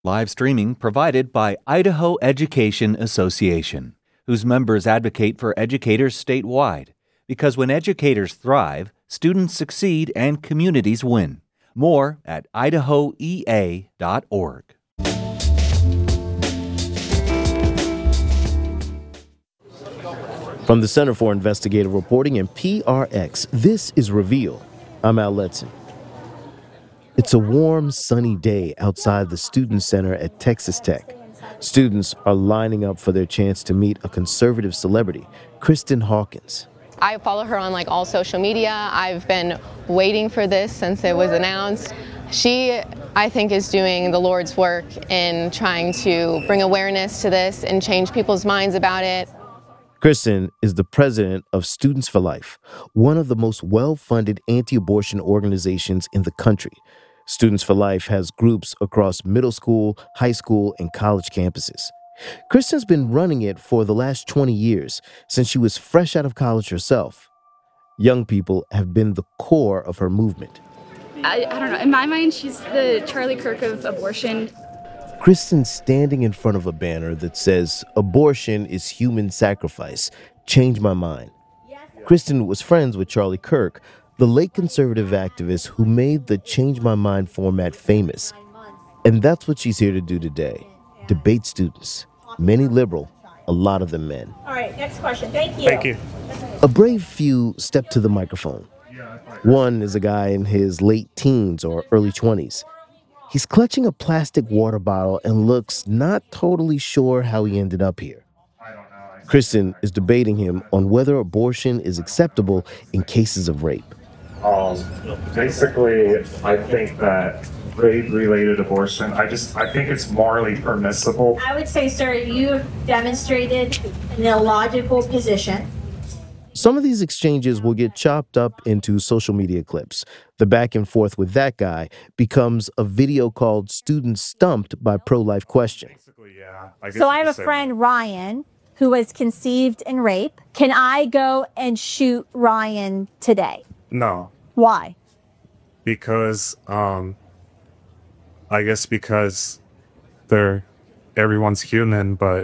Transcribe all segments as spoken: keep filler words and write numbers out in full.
Live streaming provided by Idaho Education Association, whose members advocate for educators statewide. Because when educators thrive, students succeed and communities win. More at idaho e a dot org. From the Center for Investigative Reporting and P R X, this is Reveal. I'm Al Letson. It's a warm, sunny day outside the Student Center at Texas Tech. Students are lining up for their chance to meet a conservative celebrity, Kristen Hawkins. I follow her on like all social media. I've been waiting for this since it was announced. She, I think, is doing the Lord's work in trying to bring awareness to this and change people's minds about it. Kristen is the president of Students for Life, one of the most well-funded anti-abortion organizations in the country. Students for Life has groups across middle school, high school, and college campuses. Kristen's been running it for the last twenty years, since she was fresh out of college herself. Young people have been the core of her movement. I, I don't know. In my mind, she's the Charlie Kirk of abortion. Kristen's standing in front of a banner that says, "Abortion is human sacrifice. Change my mind." Kristen was friends with Charlie Kirk, the late conservative activist who made the Change My Mind format famous. And that's what she's here to do today, debate students, many liberal, a lot of them men. All right, next question. Thank you. Thank you. A brave few step to the microphone. One is a guy in his late teens or early twenties. He's clutching a plastic water bottle and looks not totally sure how he ended up here. Kristen is debating him on whether abortion is acceptable in cases of rape. Um, basically, I think that rape-related abortion, I just, I think it's morally permissible. I would say, sir, you demonstrated an illogical position. Some of these exchanges will get chopped up into social media clips. The back and forth with that guy becomes a video called Students Stumped by Pro-Life Question. Yeah, I So I have a friend, Ryan, who was conceived in rape. Can I go and shoot Ryan today? No, Why? because, um, I guess because they're, everyone's human, but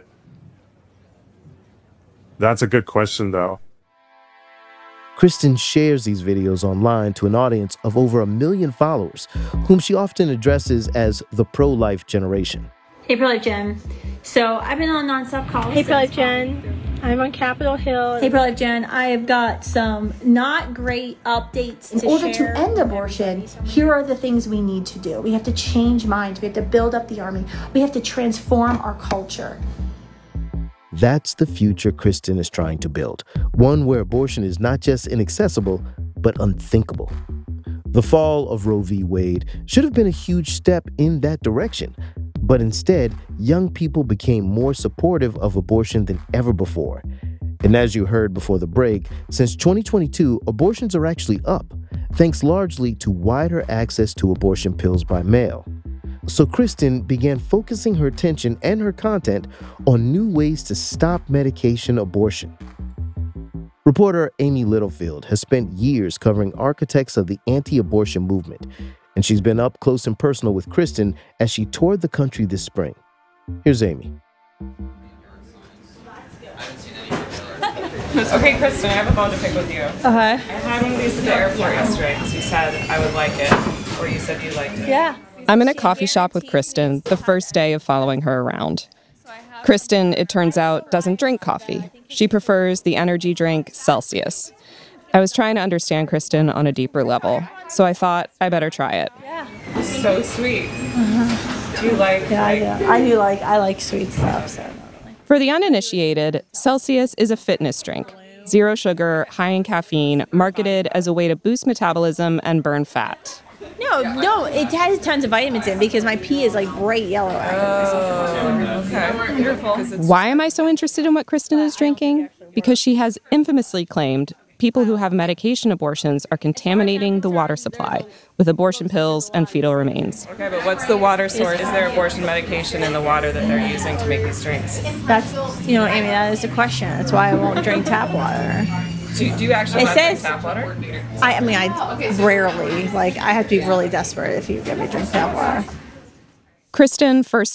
that's a good question, though. Kristen shares these videos online to an audience of over a million followers, whom she often addresses as the pro-life generation. Hey, Pro-Life Jen. So I've been on Nonstop Calls. Hey, Pro-Life Jen. I'm on Capitol Hill. Hey, Pro-Life Jen. I have got some not great updates In to order share. to end abortion, here are the things we need to do. We have to change minds. We have to build up the army. We have to transform our culture. That's the future Kristen is trying to build, one where abortion is not just inaccessible, but unthinkable. The fall of Roe v. Wade should have been a huge step in that direction, but instead, young people became more supportive of abortion than ever before. And as you heard before the break, since twenty twenty-two, abortions are actually up, thanks largely to wider access to abortion pills by mail. So Kristen began focusing her attention and her content on new ways to stop medication abortion. Reporter Amy Littlefield has spent years covering architects of the anti-abortion movement, and she's been up close and personal with Kristen as she toured the country this spring. Here's Amy. Okay, Kristen, I have a bone to pick with you. Uh-huh. I had one of these at the airport yesterday because you said I would like it, or you said you liked it. Yeah. I'm in a coffee shop with Kristen the first day of following her around. Kristen, it turns out, doesn't drink coffee. She prefers the energy drink Celsius. I was trying to understand Kristen on a deeper level, so I thought I better try it. Yeah. So sweet. Uh-huh. Do you like? Yeah, like, I do. I do like, I like sweet stuff, so. For the uninitiated, Celsius is a fitness drink. Zero sugar, high in caffeine, marketed as a way to boost metabolism and burn fat. No, no, it has tons of vitamins in because my pee is like bright yellow. Oh, okay. Wonderful. Why am I so interested in what Kristen is drinking? Because she has infamously claimed people who have medication abortions are contaminating the water supply with abortion pills and fetal remains. Okay, but what's the water source? Is there abortion medication in the water that they're using to make these drinks? That's, you know, Amy, that is the question. That's why I won't drink tap water. Do, do you actually It not says- drink tap water? I, I mean, I rarely, like, I have to be really desperate if you get me to drink tap water. Kristen first